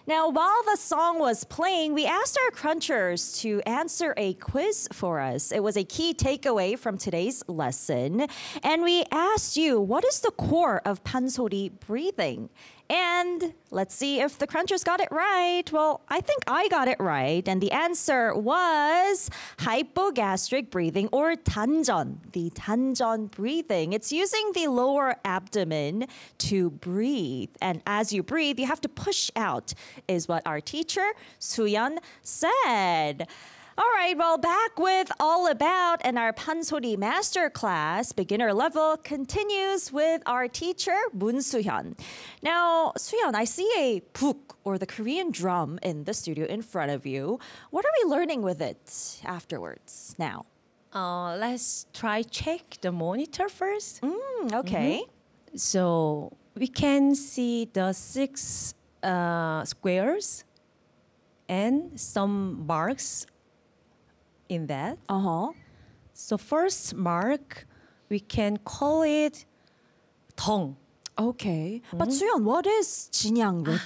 Now, while the song was playing, we asked our crunchers to answer a quiz for us. It was a key takeaway from today's lesson. And we asked you, what is the core of pansori breathing? And let's see if the crunchers got it right. Well, I think I got it right. And the answer was hypogastric breathing or 단전, the 단전 breathing. It's using the lower abdomen to breathe. And as you breathe, you have to push out, is what our teacher, Suyeon, said. All right, well, back with All About and our Pansori Masterclass, beginner level, continues with our teacher, Moon Suhyun. Now, Suhyun, I see a puk, or the Korean drum, in the studio in front of you. What are we learning with it afterwards now? Let's try check the monitor first. Okay. So we can see the 6 squares and some marks in that. So first mark, we can call it 덩. Okay. But Suyeon, what is 진양 rhythm?